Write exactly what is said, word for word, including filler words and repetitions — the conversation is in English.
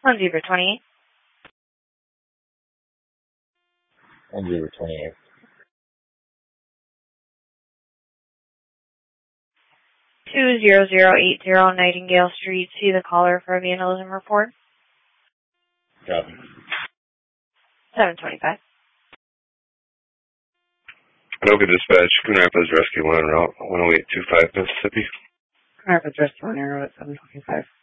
One zebra twenty-eight. One zebra twenty-eight. Two zero zero eight zero Nightingale Street. See the caller for a vandalism report. Copy. Seven twenty-five. Anoka Dispatch, Coon Rapids Rescue Line Route one oh eight two five Mississippi. Coon Rapids Rescue Line Route seven twenty-five.